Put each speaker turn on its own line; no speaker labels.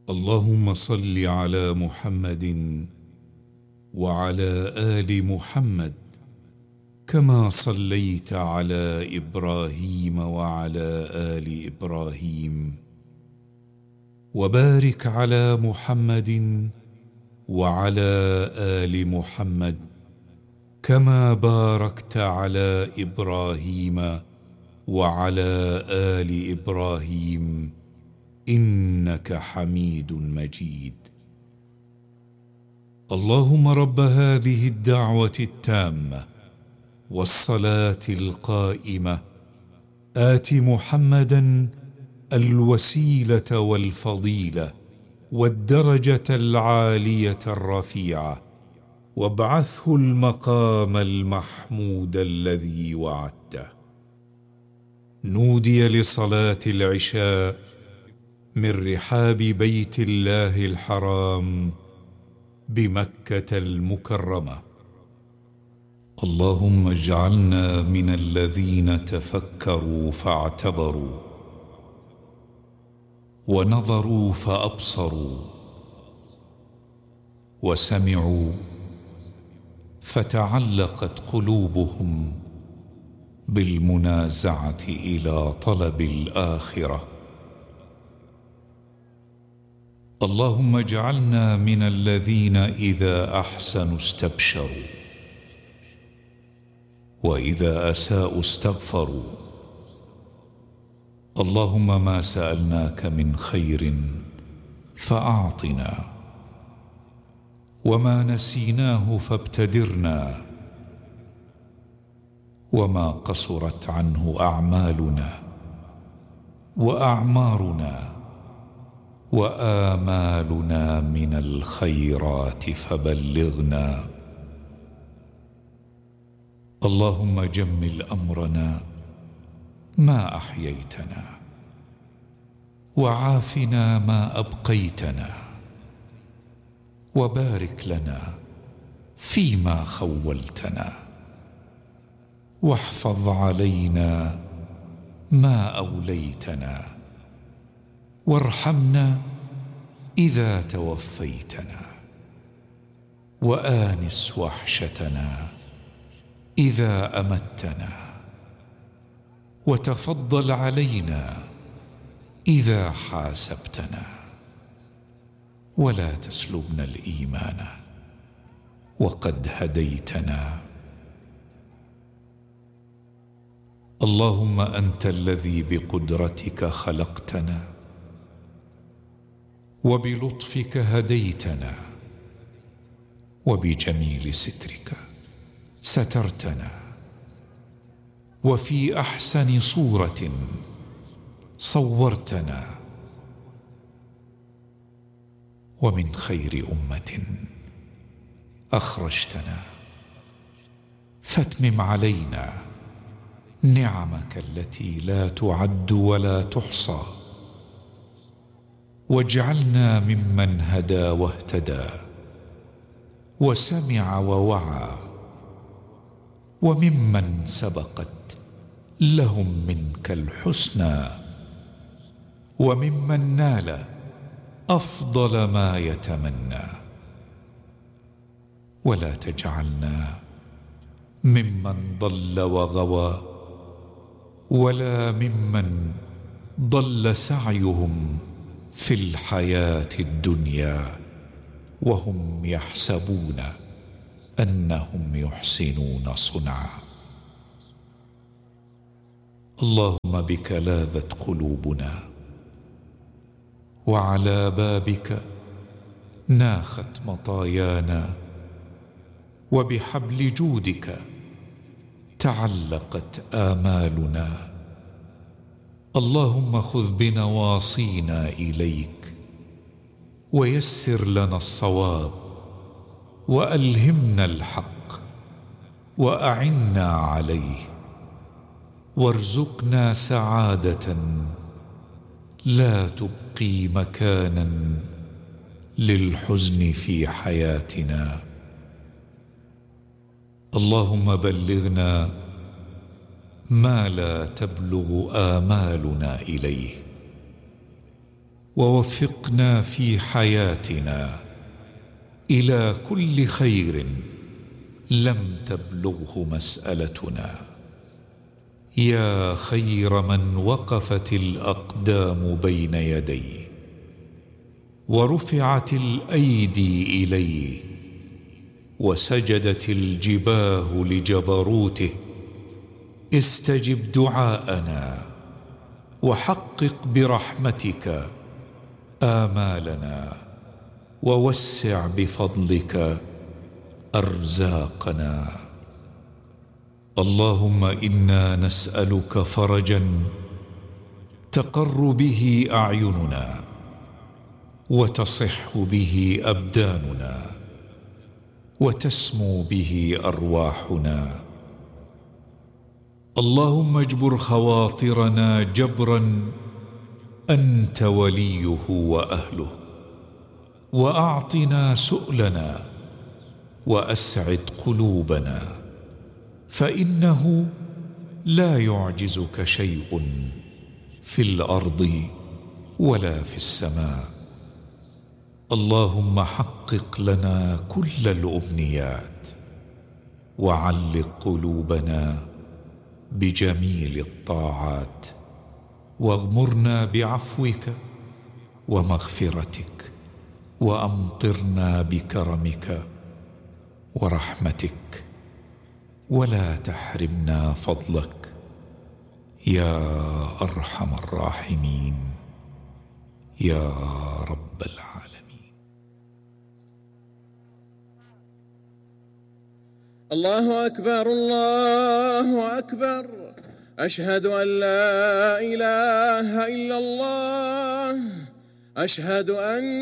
اللهم صل على محمد وعلى آل محمد كما صليت على إبراهيم وعلى آل إبراهيم، وبارك على محمد وعلى آل محمد كما باركت على إبراهيم وعلى آل إبراهيم إنك حميد مجيد. اللهم رب هذه الدعوة التامة والصلاة القائمة آت محمدا الوسيلة والفضيلة والدرجة العالية الرفيعة، وابعثه المقام المحمود الذي وعدته. نودي لصلاة العشاء من رحاب بيت الله الحرام بمكة المكرمة. اللهم اجعلنا من الذين تفكروا فاعتبروا، ونظروا فأبصروا، وسمعوا فتعلقت قلوبهم بالمنازعة إلى طلب الآخرة. اللهم اجعلنا من الذين إذا أحسنوا استبشروا، وإذا أساءوا استغفروا. اللهم ما سألناك من خير فأعطنا، وما نسيناه فابتدرنا، وما قصرت عنه أعمالنا وأعمارنا وآمالنا من الخيرات فبلغنا. اللهم جمل أمرنا ما أحييتنا، وعافنا ما أبقيتنا، وبارك لنا فيما خولتنا، واحفظ علينا ما أوليتنا، وارحمنا إذا توفيتنا، وآنس وحشتنا إذا أمتنا، وتفضل علينا إذا حاسبتنا، ولا تسلبنا الإيمان وقد هديتنا. اللهم أنت الذي بقدرتك خلقتنا، وبلطفك هديتنا، وبجميل سترك سترتنا، وفي أحسن صورة صورتنا، ومن خير أمة أخرجتنا. فاتمم علينا نعمك التي لا تعد ولا تحصى، واجعلنا ممن هدى واهتدى، وسمع ووعى، وممن سبقت لهم منك الحسنى، وممن نال أفضل ما يتمنى. ولا تجعلنا ممن ضل وغوى، ولا ممن ضل سعيهم في الحياة الدنيا وهم يحسبون أنهم يحسنون صنعا. اللهم بك لاذت قلوبنا، وعلى بابك ناخت مطايانا، وبحبل جودك تعلقت آمالنا. اللهم خذ بنواصينا إليك، ويسر لنا الصواب، وألهمنا الحق، وأعنا عليه، وارزقنا سعادة لا تبقي مكانا للحزن في حياتنا. اللهم بلغنا ما لا تبلغ آمالنا إليه، ووفقنا في حياتنا إلى كل خير لم تبلغه مسألتنا، يا خير من وقفت الأقدام بين يديه ورفعت الأيدي إليه وسجدت الجباه لجبروته. استجب دعاءنا وحقق برحمتك آمالنا ووسع بفضلك أرزاقنا. اللهم إنا نسألك فرجا تقر به أعيننا وتصح به أبداننا وتسمو به أرواحنا. اللهم اجبر خواطرنا جبرا أنت وليه وأهله، وأعطنا سؤلنا وأسعد قلوبنا، فإنه لا يعجزك شيء في الأرض ولا في السماء. اللهم حقق لنا كل الأمنيات وعلق قلوبنا بجميل الطاعات، واغمرنا بعفوك ومغفرتك، وأمطرنا بكرمك ورحمتك، ولا تحرمنا فضلك يا أرحم الراحمين يا رب العالمين.
الله أكبر الله أكبر، أشهد أن لا إله إلا الله، أشهد أن